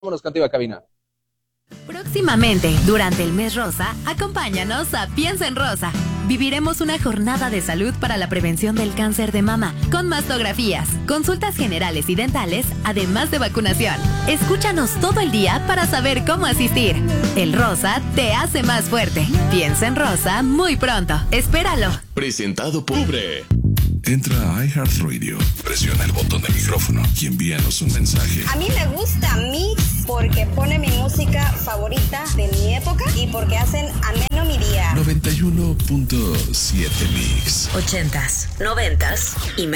Vámonos contigo a cabina. Próximamente, durante el mes rosa, acompáñanos a Piensa en Rosa. Viviremos una jornada de salud para la prevención del cáncer de mama, con mastografías, consultas generales y dentales, además de vacunación. Escúchanos todo el día para saber cómo asistir. El rosa te hace más fuerte. Piensa en Rosa muy pronto. Espéralo. Presentado por Ubre. Entra a iHeartRadio, presiona el botón de micrófono y envíanos un mensaje. A mí me gusta Mix porque pone mi música favorita de mi época y porque hacen ameno mi día. 91.7 Mix. 80s, 90s y